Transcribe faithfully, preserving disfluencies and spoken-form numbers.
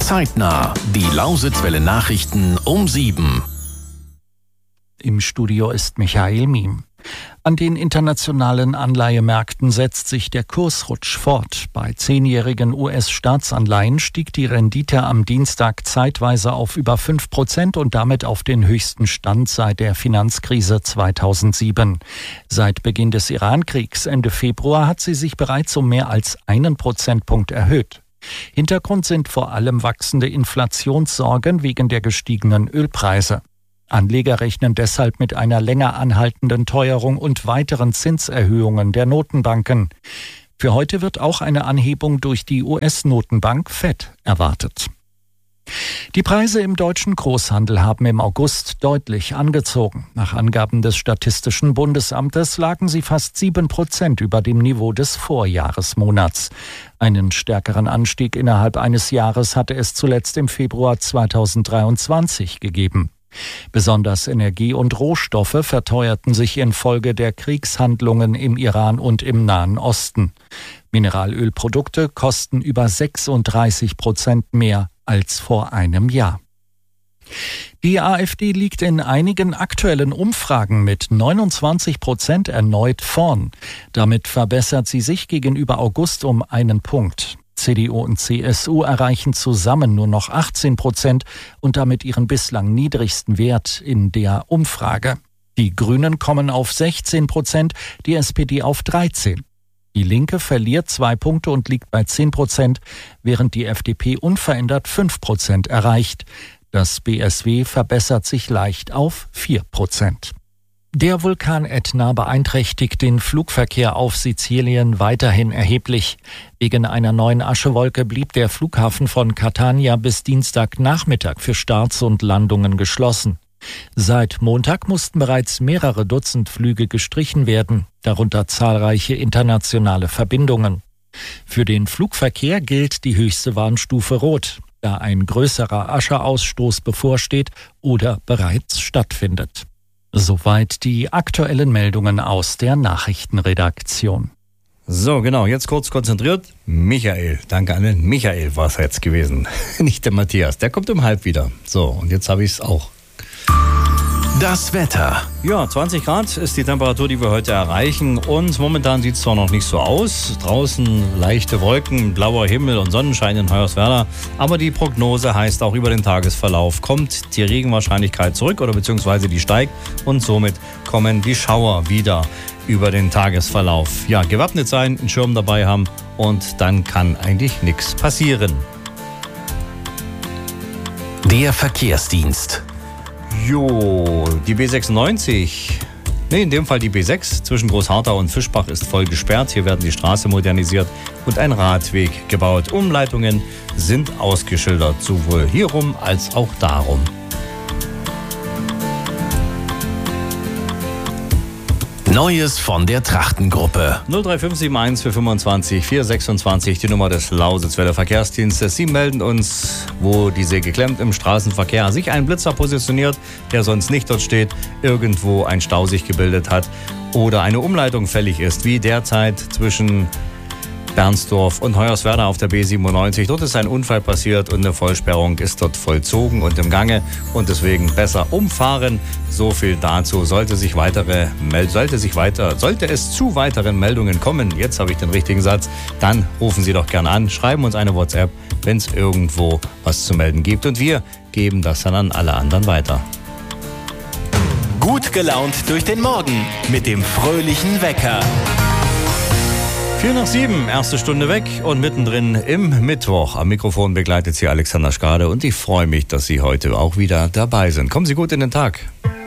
Zeitnah. Die Lausitzwelle Nachrichten um sieben. Im Studio ist Michael Miem. An den internationalen Anleihemärkten setzt sich der Kursrutsch fort. Bei zehnjährigen U S-Staatsanleihen stieg die Rendite am Dienstag zeitweise auf über fünf Prozent und damit auf den höchsten Stand seit der Finanzkrise zweitausendsieben. Seit Beginn des Iran-Kriegs Ende Februar hat sie sich bereits um mehr als einen Prozentpunkt erhöht. Hintergrund sind vor allem wachsende Inflationssorgen wegen der gestiegenen Ölpreise. Anleger rechnen deshalb mit einer länger anhaltenden Teuerung und weiteren Zinserhöhungen der Notenbanken. Für heute wird auch eine Anhebung durch die U S-Notenbank Fed erwartet. Die Preise im deutschen Großhandel haben im August deutlich angezogen. Nach Angaben des Statistischen Bundesamtes lagen sie fast sieben Prozent über dem Niveau des Vorjahresmonats. Einen stärkeren Anstieg innerhalb eines Jahres hatte es zuletzt im Februar zweitausenddreiundzwanzig gegeben. Besonders Energie und Rohstoffe verteuerten sich infolge der Kriegshandlungen im Iran und im Nahen Osten. Mineralölprodukte kosten über sechsunddreißig Prozent mehr als vor einem Jahr. Die AfD liegt in einigen aktuellen Umfragen mit neunundzwanzig Prozent erneut vorn. Damit verbessert sie sich gegenüber August um einen Punkt. C D U und C S U erreichen zusammen nur noch achtzehn Prozent und damit ihren bislang niedrigsten Wert in der Umfrage. Die Grünen kommen auf sechzehn Prozent, die S P D auf dreizehn. Die Linke verliert zwei Punkte und liegt bei zehn Prozent, während die F D P unverändert fünf Prozent erreicht. Das B S W verbessert sich leicht auf vier Prozent. Der Vulkan Ätna beeinträchtigt den Flugverkehr auf Sizilien weiterhin erheblich. Wegen einer neuen Aschewolke blieb der Flughafen von Catania bis Dienstagnachmittag für Starts und Landungen geschlossen. Seit Montag mussten bereits mehrere Dutzend Flüge gestrichen werden, darunter zahlreiche internationale Verbindungen. Für den Flugverkehr gilt die höchste Warnstufe Rot, da ein größerer Ascheausstoß bevorsteht oder bereits stattfindet. Soweit die aktuellen Meldungen aus der Nachrichtenredaktion. So, genau, jetzt kurz konzentriert. Michael, danke an den Michael war es jetzt gewesen, nicht der Matthias. Der kommt um halb wieder. So, und jetzt habe ich es auch. Das Wetter. Ja, zwanzig Grad ist die Temperatur, die wir heute erreichen. Und momentan sieht es zwar noch nicht so aus. Draußen leichte Wolken, blauer Himmel und Sonnenschein in Hoyerswerda. Aber die Prognose heißt, auch über den Tagesverlauf kommt die Regenwahrscheinlichkeit zurück oder beziehungsweise die steigt. Und somit kommen die Schauer wieder über den Tagesverlauf. Ja, gewappnet sein, einen Schirm dabei haben und dann kann eigentlich nichts passieren. Der Verkehrsdienst. Jo, die B sechsundneunzig, nee, in dem Fall die B sechs zwischen Großharthau und Fischbach ist voll gesperrt. Hier werden die Straße modernisiert und ein Radweg gebaut. Umleitungen sind ausgeschildert, sowohl hierum als auch darum. Neues von der Trachtengruppe. null drei fünf sieben eins vier fünfundzwanzig vier sechsundzwanzig, die Nummer des Lausitzwelle Verkehrsdienstes. Sie melden uns, wo die Säge klemmt im Straßenverkehr, sich ein Blitzer positioniert, der sonst nicht dort steht, irgendwo ein Stau sich gebildet hat oder eine Umleitung fällig ist, wie derzeit zwischen Bernsdorf und Hoyerswerda auf der B siebenundneunzig. Dort ist ein Unfall passiert und eine Vollsperrung ist dort vollzogen und im Gange und deswegen besser umfahren. So viel dazu. Sollte sich weitere, sollte sich weiter, sollte es zu weiteren Meldungen kommen, jetzt habe ich den richtigen Satz, dann rufen Sie doch gern an, schreiben uns eine WhatsApp, wenn es irgendwo was zu melden gibt und wir geben das dann an alle anderen weiter. Gut gelaunt durch den Morgen mit dem fröhlichen Wecker. Vier nach sieben, erste Stunde weg und mittendrin im Mittwoch. Am Mikrofon begleitet Sie Alexander Schkade und ich freue mich, dass Sie heute auch wieder dabei sind. Kommen Sie gut in den Tag.